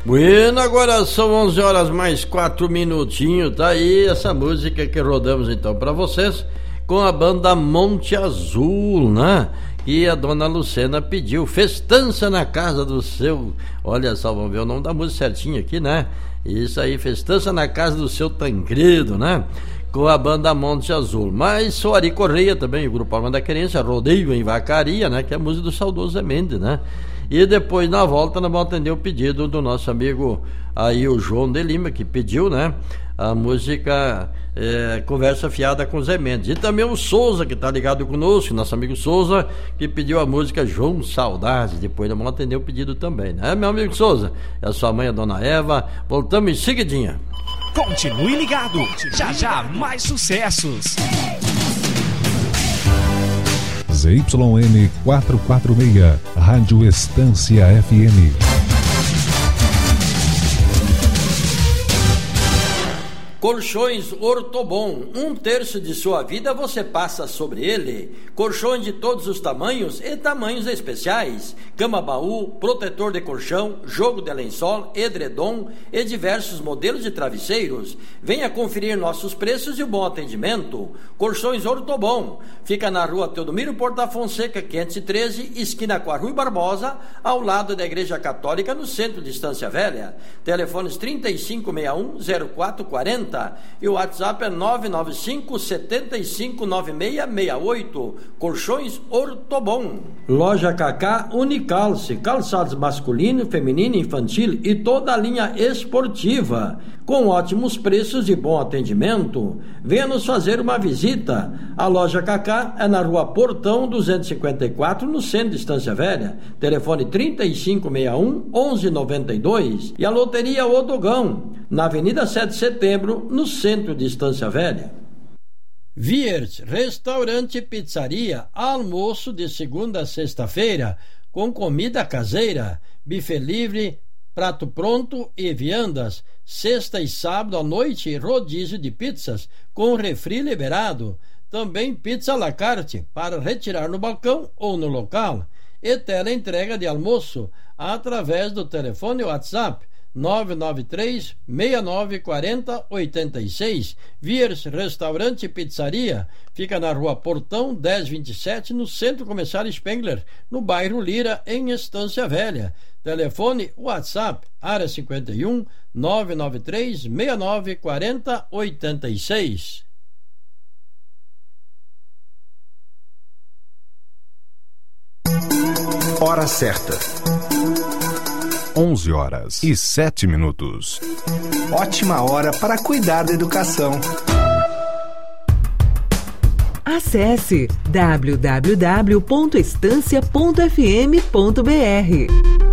Bueno, agora são 11 horas mais 4 minutinhos, tá aí essa música que rodamos então para vocês com a banda Monte Azul, né? E a dona Lucena pediu Festança na Casa do Seu... Olha só, vamos ver o nome da música certinho aqui, né? Isso aí, Festança na Casa do Seu Tancredo, né? Com a banda Monte Azul. Mas Soari Correia também, o Grupo Alma da Querência, Rodeio em Vacaria, né? Que é a música do saudoso Zé Mendes, né? E depois, na volta, nós vamos atender o pedido do nosso amigo aí, o João de Lima, que pediu, né? A música Conversa Fiada com Zé Mendes. E também o Souza, que tá ligado conosco, nosso amigo Souza, que pediu a música João Saudade. Depois nós vamos atender o pedido também, né, meu amigo Souza? E a sua mãe, a dona Eva. Voltamos em seguidinha. Continue ligado, já mais sucessos. ZYN 446, Rádio Estância FM. Colchões Ortobon, 1/3 de sua vida você passa sobre ele. Colchões de todos os tamanhos e tamanhos especiais. Cama-baú, protetor de colchão, jogo de lençol, edredom e diversos modelos de travesseiros. Venha conferir nossos preços e o bom atendimento. Colchões Ortobon, fica na rua Teodomiro Porta Fonseca, 513, esquina com a Rui Barbosa, ao lado da Igreja Católica, no centro de Estância Velha. Telefones 3561-0440 e o WhatsApp é 995-759668. Colchões Ortobon. Loja Cacá Unicalce, calçados masculino, feminino, infantil e toda a linha esportiva, com ótimos preços e bom atendimento. Venha nos fazer uma visita. A Loja Cacá é na Rua Portão 254, no centro de Estância Velha. Telefone 3561-1192. E a Loteria Odogão, na Avenida 7 de Setembro, no centro de Estância Velha. Viers, restaurante e pizzaria, almoço de segunda a sexta-feira, com comida caseira, buffet livre, prato pronto e viandas. Sexta e sábado à noite, rodízio de pizzas, com refri liberado. Também pizza à la carte, para retirar no balcão ou no local. E teleentrega de almoço, através do telefone WhatsApp 993-6940-86. Viers Restaurante e Pizzaria fica na Rua Portão 1027, no Centro Comercial Spengler, no bairro Lira, em Estância Velha. Telefone WhatsApp área 51 993-6940-86. Hora certa. 11 horas e 7 minutos. Ótima hora para cuidar da educação. Acesse www.estancia.fm.br.